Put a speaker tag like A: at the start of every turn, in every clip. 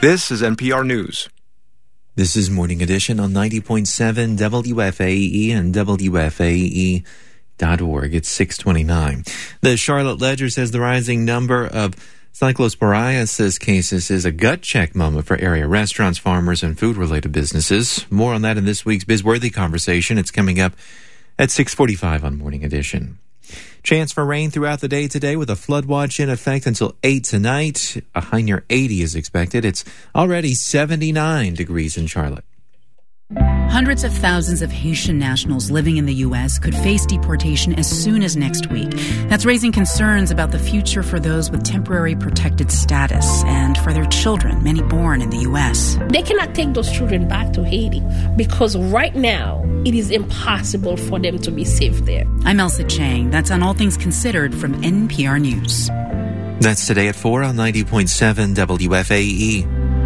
A: This is NPR News.
B: This is Morning Edition on 90.7 WFAE and WFAE.org. It's 6:29. The Charlotte Ledger says the rising number of cyclosporiasis cases is a gut check moment for area restaurants, farmers, and food-related businesses. More on that in this week's Bizworthy conversation. It's coming up at 6:45 on Morning Edition. Chance for rain throughout the day today with a flood watch in effect until 8 tonight. A high near 80 is expected. It's already 79 degrees in Charlotte.
C: Hundreds of thousands of Haitian nationals living in the U.S. could face deportation as soon as next week. That's raising concerns about the future for those with temporary protected status and for their children, many born in the U.S.
D: They cannot take those children back to Haiti because right now it is impossible for them to be safe there.
C: I'm Elsa Chang. That's on All Things Considered from NPR News.
B: That's today at 4 on 90.7 WFAE.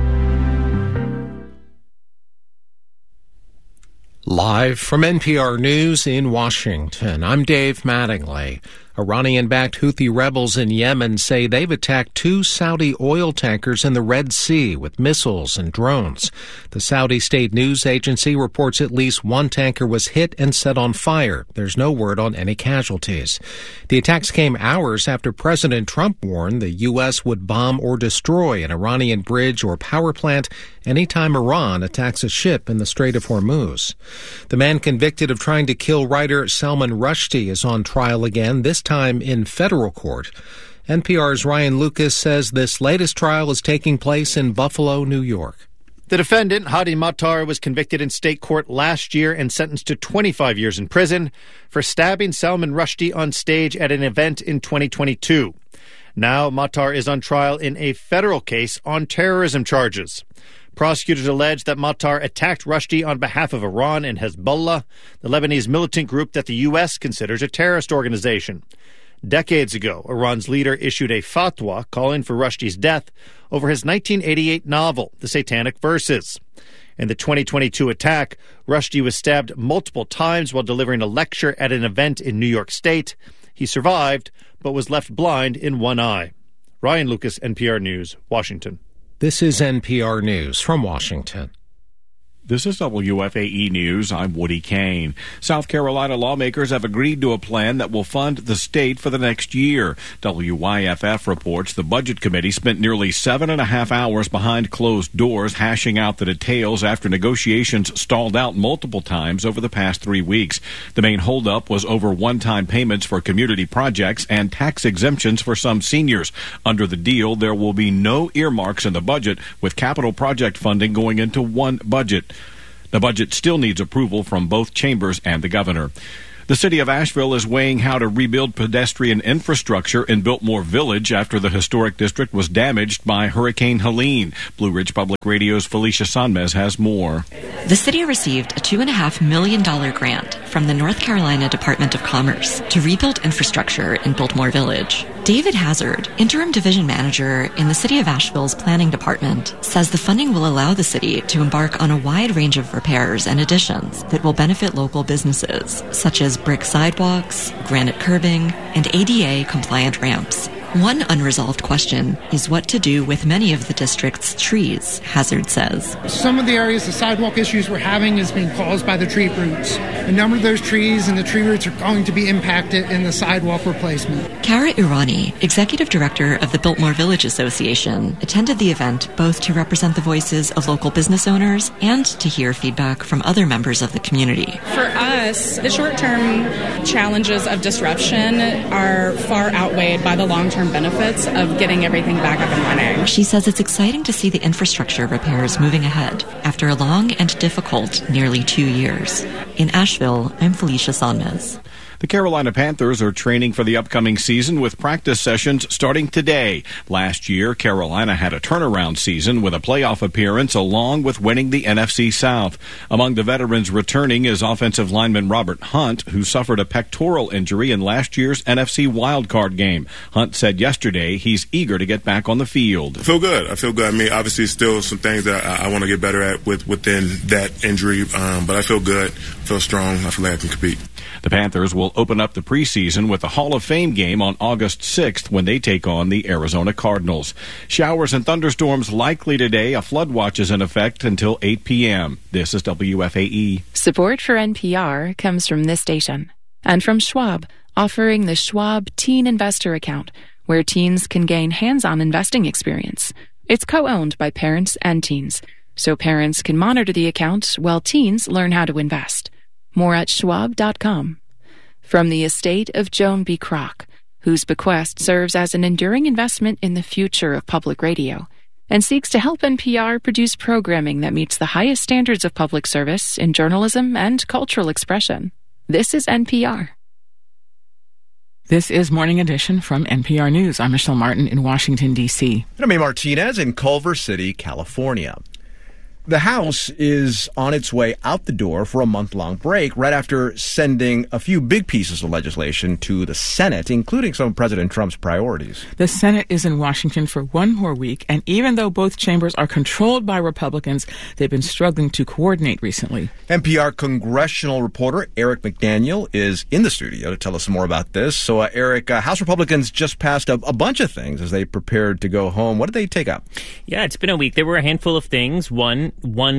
E: Live from NPR News in Washington, I'm Dave Mattingly. Iranian-backed Houthi rebels in Yemen say they've attacked 2 Saudi oil tankers in the Red Sea with missiles and drones. The Saudi state news agency reports at least 1 tanker was hit and set on fire. There's no word on any casualties. The attacks came hours after President Trump warned the U.S. would bomb or destroy an Iranian bridge or power plant anytime Iran attacks a ship in the Strait of Hormuz. The man convicted of trying to kill writer Salman Rushdie is on trial again, this time in federal court. NPR's Ryan Lucas says this latest trial is taking place in Buffalo, New York.
F: The defendant, Hadi Matar, was convicted in state court last year and sentenced to 25 years in prison for stabbing Salman Rushdie on stage at an event in 2022. Now Matar is on trial in a federal case on terrorism charges. Prosecutors allege that Matar attacked Rushdie on behalf of Iran and Hezbollah, the Lebanese militant group that the U.S. considers a terrorist organization. Decades ago, Iran's leader issued a fatwa calling for Rushdie's death over his 1988 novel, The Satanic Verses. In the 2022 attack, Rushdie was stabbed multiple times while delivering a lecture at an event in New York State. He survived, but was left blind in one eye. Ryan Lucas, NPR News, Washington.
E: This is NPR News from Washington.
G: This is WFAE News. I'm Woody Kane. South Carolina lawmakers have agreed to a plan that will fund the state for the next year. WYFF reports the Budget Committee spent nearly 7.5 hours behind closed doors hashing out the details after negotiations stalled out multiple times over the past 3 weeks. The main holdup was over one-time payments for community projects and tax exemptions for some seniors. Under the deal, there will be no earmarks in the budget, with capital project funding going into one budget. The budget still needs approval from both chambers and the governor. The city of Asheville is weighing how to rebuild pedestrian infrastructure in Biltmore Village after the historic district was damaged by Hurricane Helene. Blue Ridge Public Radio's Felicia Sanmez has more.
H: The city received a $2.5 million grant from the North Carolina Department of Commerce to rebuild infrastructure in Biltmore Village. David Hazard, interim division manager in the City of Asheville's planning department, says the funding will allow the city to embark on a wide range of repairs and additions that will benefit local businesses, such as brick sidewalks, granite curbing, and ADA-compliant ramps. One unresolved question is what to do with many of the district's trees, Hazard says.
I: Some of the areas the sidewalk issues we're having is being caused by the tree roots. A number of those trees and the tree roots are going to be impacted in the sidewalk replacement.
H: Kara Irani, executive director of the Biltmore Village Association, attended the event both to represent the voices of local business owners and to hear feedback from other members of the community.
J: For us, the short-term challenges of disruption are far outweighed by the long-term benefits of getting everything back up and running.
H: She says it's exciting to see the infrastructure repairs moving ahead after a long and difficult nearly 2 years. In Asheville, I'm Felicia Sanmez.
G: The Carolina Panthers are training for the upcoming season with practice sessions starting today. Last year, Carolina had a turnaround season with a playoff appearance along with winning the NFC South. Among the veterans returning is offensive lineman Robert Hunt, who suffered a pectoral injury in last year's NFC wildcard game. Hunt said yesterday he's eager to get back on the field.
K: I feel good. I mean, obviously, still some things that I want to get better at within that injury, but I feel good, feel strong. I feel like I can compete.
G: The Panthers will open up the preseason with the Hall of Fame game on August 6th when they take on the Arizona Cardinals. Showers and thunderstorms likely today. A flood watch is in effect until 8 p.m. This is WFAE.
A: Support for NPR comes from this station and from Schwab, offering the Schwab Teen Investor Account, where teens can gain hands-on investing experience. It's co-owned by parents and teens, so parents can monitor the account while teens learn how to invest. More at schwab.com. From the estate of Joan B. Kroc, whose bequest serves as an enduring investment in the future of public radio and seeks to help NPR produce programming that meets the highest standards of public service in journalism and cultural expression. This is NPR.
L: This is Morning Edition from NPR News. I'm Michelle Martin in Washington, D.C.
M: And I'm A. Martinez in Culver City, California. The House is on its way out the door for a month-long break right after sending a few big pieces of legislation to the Senate, including some of President Trump's priorities.
L: The Senate is in Washington for 1 more week, and even though both chambers are controlled by Republicans, they've been struggling to coordinate recently.
M: NPR congressional reporter Eric McDaniel is in the studio to tell us more about this. So, Eric, House Republicans just passed a bunch of things as they prepared to go home. What did they take up?
N: Yeah, it's been a week. There were a handful of things. One,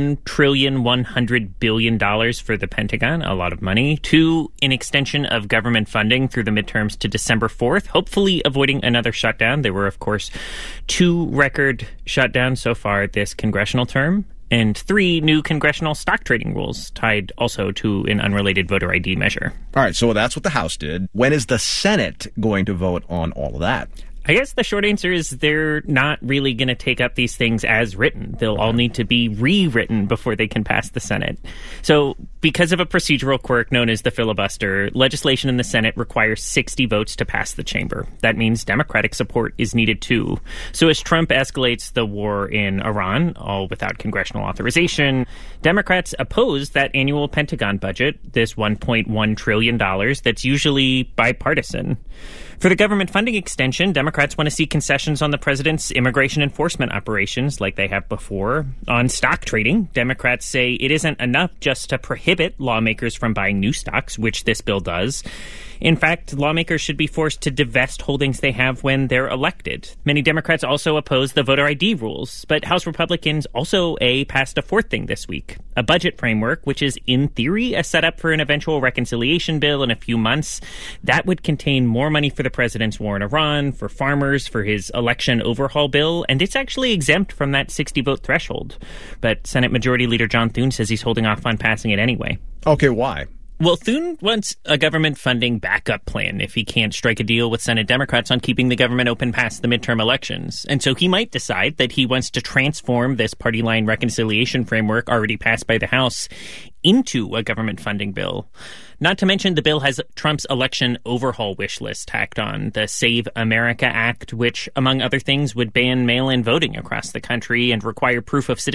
N: $1.1 trillion for the Pentagon, a lot of money. 2, an extension of government funding through the midterms to December 4th, hopefully avoiding another shutdown. There were, of course, 2 record shutdowns so far this congressional term. And 3 new congressional stock trading rules tied also to an unrelated voter ID measure.
M: All right, so that's what the House did. When is the Senate going to vote on all of that?
N: I guess the short answer is they're not really going to take up these things as written. They'll all need to be rewritten before they can pass the Senate. So because of a procedural quirk known as the filibuster, legislation in the Senate requires 60 votes to pass the chamber. That means Democratic support is needed too. So as Trump escalates the war in Iran, all without congressional authorization, Democrats oppose that annual Pentagon budget, this $1.1 trillion that's usually bipartisan. For the government funding extension, Democrats want to see concessions on the president's immigration enforcement operations like they have before. On stock trading, Democrats say it isn't enough just to prohibit lawmakers from buying new stocks, which this bill does. In fact, lawmakers should be forced to divest holdings they have when they're elected. Many Democrats also oppose the voter ID rules, but House Republicans also passed a 4th thing this week, a budget framework, which is in theory a setup for an eventual reconciliation bill in a few months. That would contain more money for the president's war in Iran, for farmers, for his election overhaul bill, and it's actually exempt from that 60-vote threshold. But Senate Majority Leader John Thune says he's holding off on passing it anyway.
M: Okay, why?
N: Well, Thune wants a government funding backup plan if he can't strike a deal with Senate Democrats on keeping the government open past the midterm elections. And so he might decide that he wants to transform this party line reconciliation framework already passed by the House into a government funding bill. Not to mention the bill has Trump's election overhaul wish list tacked on, the Save America Act, which, among other things, would ban mail-in voting across the country and require proof of citizenship